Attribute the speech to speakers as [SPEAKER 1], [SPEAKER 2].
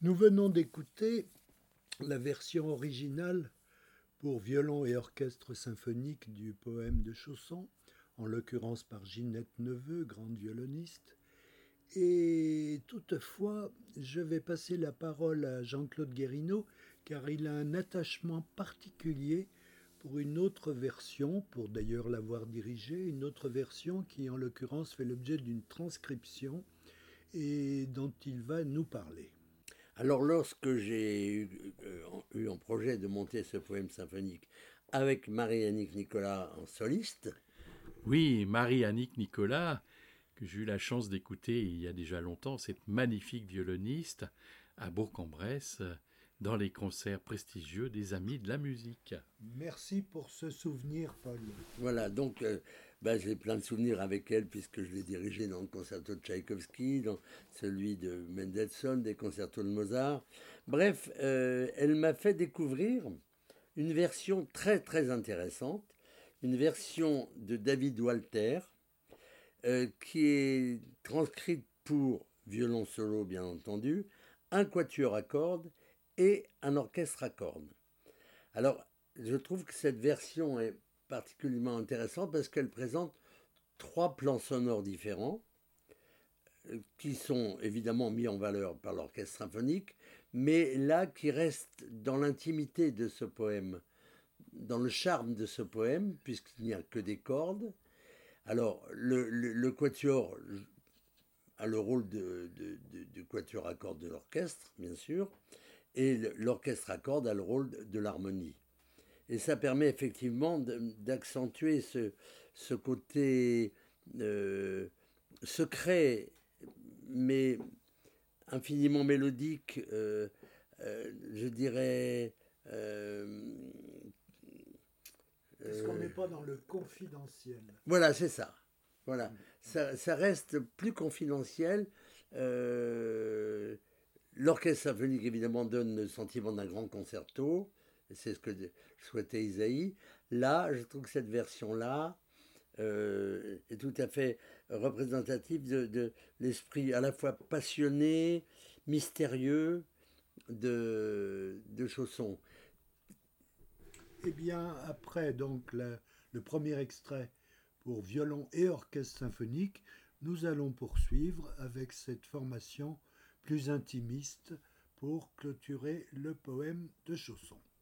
[SPEAKER 1] Nous venons d'écouter la version originale pour violon et orchestre symphonique du poème de Chausson, en l'occurrence par Ginette Neveu, grande violoniste. Et toutefois, je vais passer la parole à Jean-Claude Guérineau, car il a un attachement particulier pour une autre version, pour d'ailleurs l'avoir dirigée, une autre version qui en l'occurrence fait l'objet d'une transcription et dont il va nous parler.
[SPEAKER 2] Alors lorsque j'ai eu en projet de monter ce poème symphonique avec Marie-Annick Nicolas en soliste.
[SPEAKER 3] Oui, Marie-Annick Nicolas, que j'ai eu la chance d'écouter il y a déjà longtemps, cette magnifique violoniste à Bourg-en-Bresse, dans les concerts prestigieux des Amis de la musique.
[SPEAKER 1] Merci pour ce souvenir, Paul.
[SPEAKER 2] Voilà, donc j'ai plein de souvenirs avec elle puisque je l'ai dirigée dans le concerto de Tchaïkovski, dans celui de Mendelssohn, des concertos de Mozart. Bref, elle m'a fait découvrir une version très très intéressante, une version de David Walter, qui est transcrite pour violon solo bien entendu, un quatuor à cordes et un orchestre à cordes. Alors, je trouve que cette version est particulièrement intéressante parce qu'elle présente trois plans sonores différents qui sont évidemment mis en valeur par l'orchestre symphonique, mais là qui restent dans l'intimité de ce poème, dans le charme de ce poème, puisqu'il n'y a que des cordes. Alors, le quatuor a le rôle du quatuor à cordes de l'orchestre, bien sûr, et l'orchestre à cordes a le rôle de l'harmonie. Et ça permet effectivement d'accentuer ce côté secret, mais infiniment mélodique, je dirais.
[SPEAKER 1] Est-ce qu'on n'est pas dans le confidentiel?
[SPEAKER 2] Voilà, c'est ça. Voilà, ça reste plus confidentiel. L'orchestre symphonique, évidemment, donne le sentiment d'un grand concerto. C'est ce que souhaitait Isaïe. Là, je trouve que cette version-là est tout à fait représentative de l'esprit à la fois passionné, mystérieux de Chausson.
[SPEAKER 1] Eh bien, après donc le premier extrait pour violon et orchestre symphonique, nous allons poursuivre avec cette formation plus intimiste pour clôturer le poème de Chausson.